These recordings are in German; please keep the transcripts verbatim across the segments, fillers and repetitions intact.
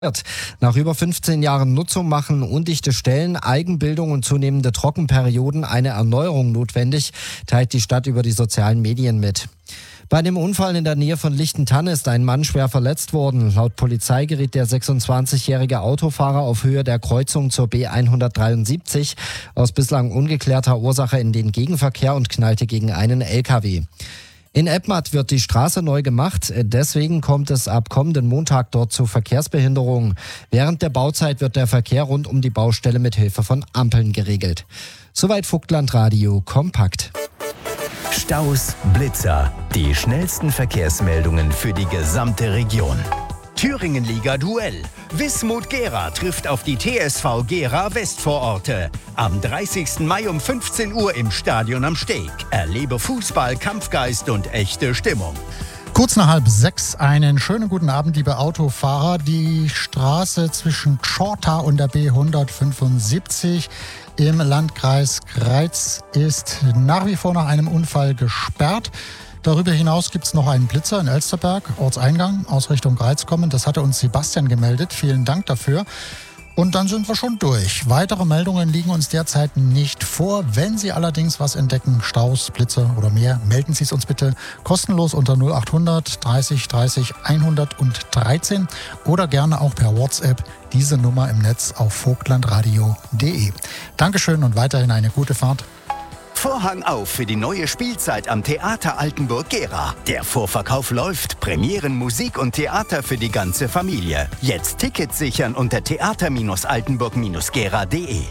Nach über fünfzehn Jahren Nutzung machen undichte Stellen, Algenbildung und zunehmende Trockenperioden eine Erneuerung notwendig, teilt die Stadt über die sozialen Medien mit. Bei dem Unfall in der Nähe von Lichtentanne ist ein Mann schwer verletzt worden. Laut Polizei geriet der sechsundzwanzigjährige Autofahrer auf Höhe der Kreuzung zur B hundertdreiundsiebzig aus bislang ungeklärter Ursache in den Gegenverkehr und knallte gegen einen L K W. In Eppmatt wird die Straße neu gemacht, deswegen kommt es ab kommenden Montag dort zu Verkehrsbehinderungen. Während der Bauzeit wird der Verkehr rund um die Baustelle mit Hilfe von Ampeln geregelt. Soweit Vogtland Radio kompakt. Staus, Blitzer, die schnellsten Verkehrsmeldungen für die gesamte Region. Thüringen-Liga-Duell. Wismut Gera trifft auf die T S V Gera Westvororte. Am dreißigsten Mai um fünfzehn Uhr im Stadion am Steg. Erlebe Fußball, Kampfgeist und echte Stimmung. Kurz nach halb sechs, einen schönen guten Abend, liebe Autofahrer. Die Straße zwischen Tschorta und der B hundertfünfundsiebzig im Landkreis Greiz ist nach wie vor nach einem Unfall gesperrt. Darüber hinaus gibt es noch einen Blitzer in Elsterberg, Ortseingang, aus Richtung Greiz kommen. Das hatte uns Sebastian gemeldet. Vielen Dank dafür. Und dann sind wir schon durch. Weitere Meldungen liegen uns derzeit nicht vor. Wenn Sie allerdings was entdecken, Staus, Blitzer oder mehr, melden Sie es uns bitte kostenlos unter null achthundert dreißig dreißig hundertdreizehn oder gerne auch per WhatsApp diese Nummer im Netz auf vogtlandradio punkt de. Dankeschön und weiterhin eine gute Fahrt. Vorhang auf für die neue Spielzeit am Theater Altenburg-Gera. Der Vorverkauf läuft. Premieren, Musik und Theater für die ganze Familie. Jetzt Tickets sichern unter theater altenburg gera punkt de.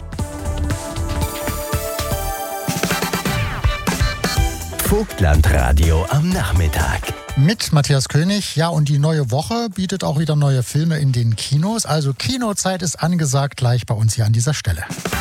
Vogtlandradio am Nachmittag. Mit Matthias König. Ja, und die neue Woche bietet auch wieder neue Filme in den Kinos. Also Kinozeit ist angesagt, gleich bei uns hier an dieser Stelle.